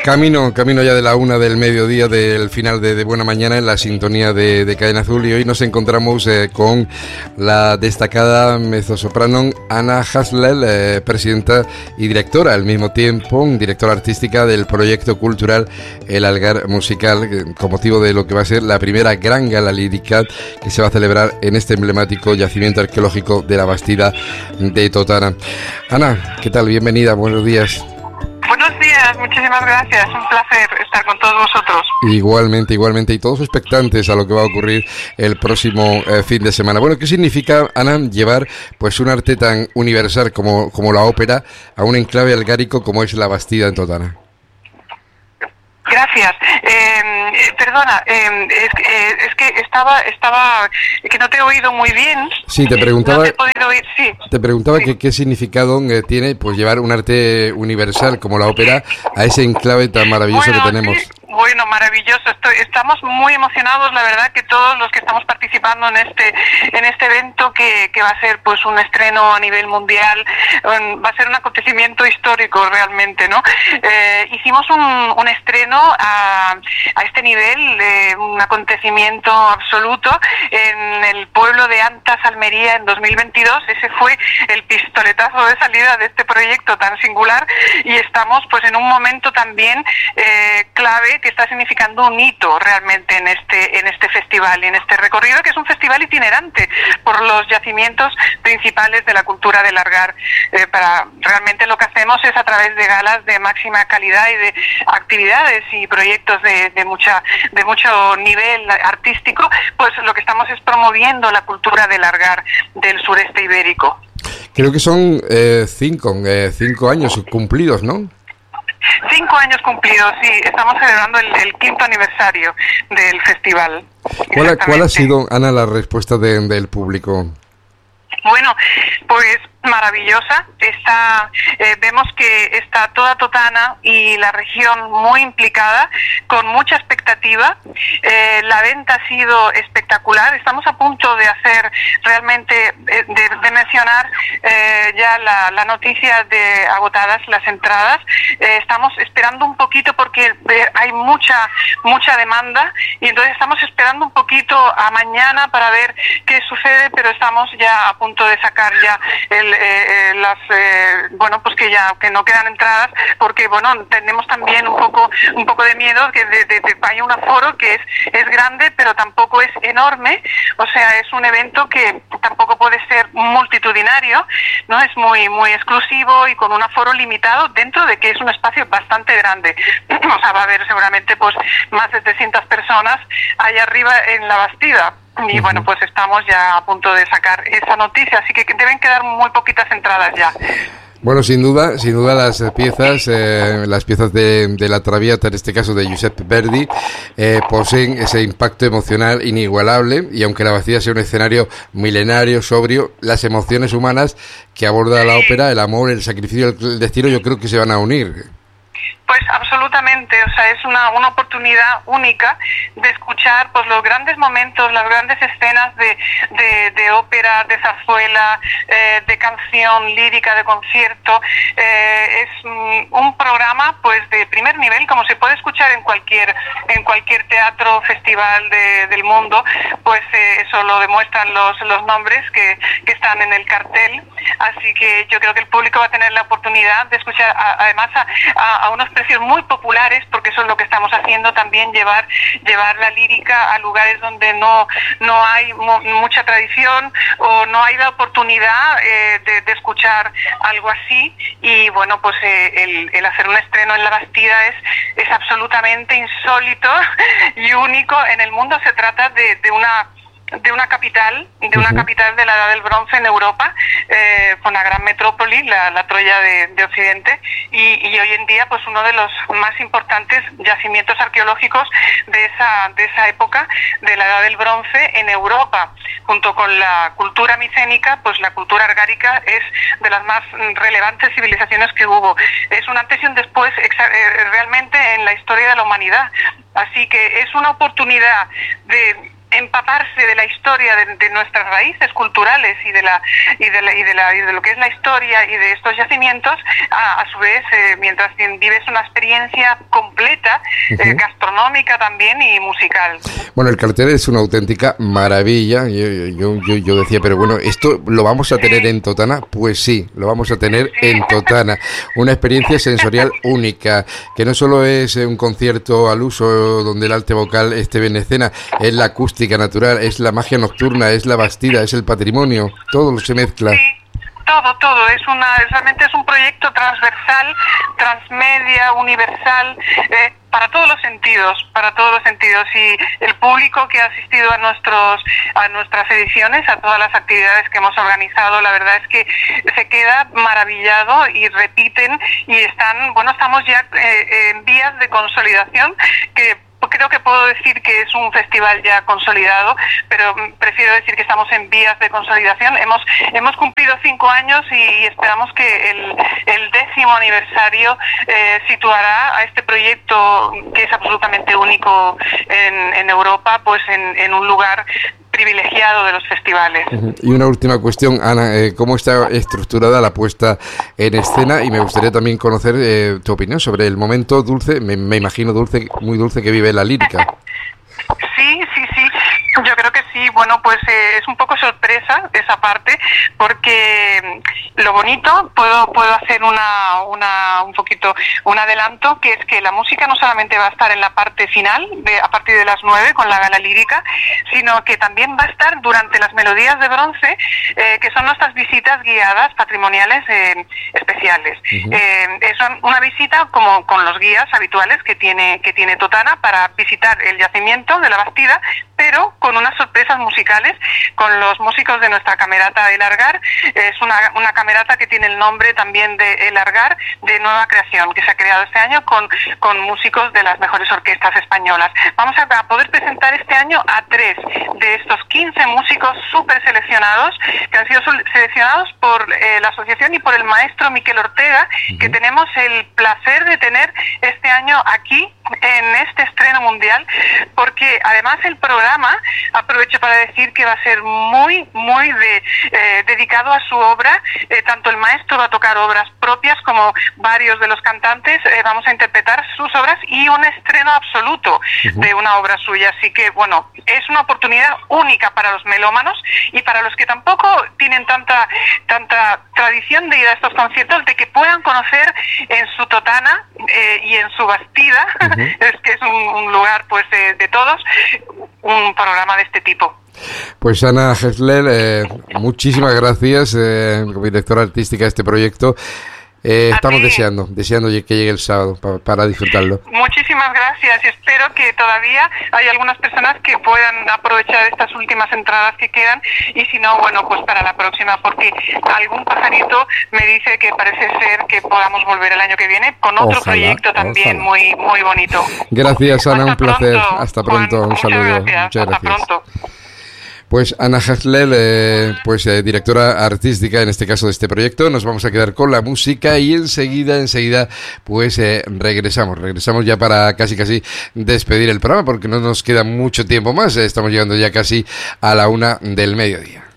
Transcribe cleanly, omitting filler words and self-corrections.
Camino ya de la 1 del mediodía del final de Buena Mañana en la sintonía de Cadena Azul, y hoy nos encontramos con la destacada mezzosoprano Anna Haslel, presidenta y directora al mismo tiempo, directora artística del proyecto cultural El Algar Musical, con motivo de lo que va a ser la primera gran gala lírica que se va a celebrar en este emblemático yacimiento arqueológico de la Bastida de Totana. Ana, ¿qué tal? Bienvenida, buenos días. Buenos días, muchísimas gracias, un placer estar con todos vosotros. Igualmente, y todos expectantes a lo que va a ocurrir el próximo fin de semana. Bueno, ¿qué significa, Ana, llevar pues un arte tan universal como la ópera a un enclave algárico como es la Bastida en Totana? Gracias. Perdona, es que estaba que no te he oído muy bien. Sí, te preguntaba. No te he podido oír, sí. Te preguntaba sí. qué significado tiene pues llevar un arte universal como la ópera a ese enclave tan maravilloso que tenemos. Sí. Bueno, maravilloso. Estamos muy emocionados, la verdad, que todos los que estamos participando en este evento que va a ser pues un estreno a nivel mundial, va a ser un acontecimiento histórico realmente, ¿no? Hicimos un estreno a este nivel, un acontecimiento absoluto en el pueblo de Antas, Almería, en 2022. Ese fue el pistoletazo de salida de este proyecto tan singular, y estamos pues en un momento también clave, que está significando un hito realmente en este festival y en este recorrido, que es un festival itinerante por los yacimientos principales de la cultura del Algar. Realmente lo que hacemos es, a través de galas de máxima calidad y de actividades y proyectos de mucho nivel artístico, pues lo que estamos es promoviendo la cultura del Algar del sureste ibérico. Creo que son 5 años cumplidos, ¿no? 5 años cumplidos, sí. Estamos celebrando el 5º aniversario del festival. ¿Cuál ha sido, Ana, la respuesta del público? Bueno, pues maravillosa. Vemos que está toda Totana y la región muy implicada, con mucha expectativa. La venta ha sido espectacular. Estamos a punto de hacer realmente, de mencionar ya la noticia de agotadas las entradas. Estamos esperando un poquito porque hay mucha demanda, y entonces estamos esperando un poquito a mañana para ver qué sucede, pero estamos ya a punto de sacar ya pues que no quedan entradas, porque tenemos también un poco de miedo que haya un aforo que es grande, pero tampoco es enorme. O sea, es un evento que tampoco puede ser multitudinario, no es muy exclusivo y con un aforo limitado, dentro de que es un espacio bastante grande. O sea, va a haber seguramente pues más de 300 personas allá arriba en la Bastida. Y bueno, pues estamos ya a punto de sacar esa noticia, así que deben quedar muy poquitas entradas ya. Bueno, sin duda las piezas de la Traviata, en este caso de Giuseppe Verdi, poseen ese impacto emocional inigualable, y aunque la Bastida sea un escenario milenario, sobrio, las emociones humanas que aborda la ópera, el amor, el sacrificio, el destino, yo creo que se van a unir. Pues absolutamente, o sea, es una oportunidad única de escuchar pues los grandes momentos, las grandes escenas de ópera, de zarzuela, de canción lírica, de concierto. Es un programa pues de primer nivel, como se puede escuchar en cualquier teatro, festival del mundo. Pues eso lo demuestran los nombres que están en el cartel. Así que yo creo que el público va a tener la oportunidad de escuchar además a unos precios muy populares, porque eso es lo que estamos haciendo también, llevar la lírica a lugares donde no hay mucha tradición, o no hay la oportunidad de escuchar algo así. Y bueno, pues el hacer un estreno en la Bastida es absolutamente insólito y único en el mundo. Se trata de una capital de la Edad del Bronce en Europa, con una gran metrópoli, la Troya de Occidente, y hoy en día pues uno de los más importantes yacimientos arqueológicos de esa época de la Edad del Bronce en Europa. Junto con la cultura micénica, pues la cultura argárica es de las más relevantes civilizaciones que hubo. Es un antes y un después realmente en la historia de la humanidad. Así que es una oportunidad de empaparse de la historia de nuestras raíces culturales y de lo que es la historia y de estos yacimientos, a su vez, mientras vives una experiencia completa, gastronómica también y musical. Bueno, el cartel es una auténtica maravilla. Yo decía, pero bueno, ¿esto lo vamos a tener en Totana? Pues sí, lo vamos a tener en Totana. Una experiencia sensorial única, que no solo es un concierto al uso donde el arte vocal esté en escena, es la acústica natural, es la magia nocturna, es la Bastida, es el patrimonio, todo lo se mezcla. Sí. Todo, realmente es un proyecto transversal, transmedia, universal, para todos los sentidos, y el público que ha asistido a nuestras ediciones, a todas las actividades que hemos organizado, la verdad es que se queda maravillado y repiten y estamos ya en vías de consolidación, que creo que puedo decir que es un festival ya consolidado, pero prefiero decir que estamos en vías de consolidación. Hemos cumplido 5 años y esperamos que el 10º aniversario situará a este proyecto, que es absolutamente único en Europa, pues en un lugar privilegiado de los festivales. Y una última cuestión, Ana, ¿cómo está estructurada la puesta en escena? Y me gustaría también conocer tu opinión sobre el momento dulce, me imagino muy dulce que vive la lírica. Sí. Yo creo que sí. Bueno, pues es un poco sorpresa esa parte, porque lo bonito, puedo hacer un poquito un adelanto, que es que la música no solamente va a estar en la parte final, a partir de las 9 con la gala lírica, sino que también va a estar durante las melodías de bronce, que son nuestras visitas guiadas patrimoniales especiales. Es una visita como con los guías habituales que tiene Totana para visitar el yacimiento de la Bastida, pero con unas sorpresas musicales con los músicos de nuestra camerata El Argar. Es una camerata que tiene el nombre también de El Argar, de nueva creación, que se ha creado este año con músicos de las mejores orquestas españolas. Vamos a poder presentar este año a 3 de estos 15 músicos súper seleccionados, que han sido seleccionados por la asociación y por el maestro Miquel Ortega, que tenemos el placer de tener este año aquí en este estreno mundial, porque además el programa, aprovecho para decir que va a ser muy dedicado a su obra. Tanto el maestro va a tocar obras propias como varios de los cantantes vamos a interpretar sus obras, y un estreno absoluto de una obra suya. Así que bueno, es una oportunidad única para los melómanos y para los que tampoco tienen tanta tradición de ir a estos conciertos, de que puedan conocer en su Totana y en su Bastida, es que es un lugar pues de todos, un programa de este tipo. Pues Ana Hasler, muchísimas gracias, como directora artística de este proyecto. Estamos deseando que llegue el sábado para disfrutarlo. Muchísimas gracias, y espero que todavía hay algunas personas que puedan aprovechar estas últimas entradas que quedan, y si no, bueno, pues para la próxima, porque algún pajarito me dice que parece ser que podamos volver el año que viene con otro proyecto también muy bonito. Gracias, Ana, un placer. Hasta pronto, un saludo. Muchas gracias. Hasta pronto. Pues Ana Hasler, directora artística en este caso de este proyecto. Nos vamos a quedar con la música y enseguida pues regresamos ya para casi despedir el programa, porque no nos queda mucho tiempo más. Estamos llegando ya casi a la 1 del mediodía.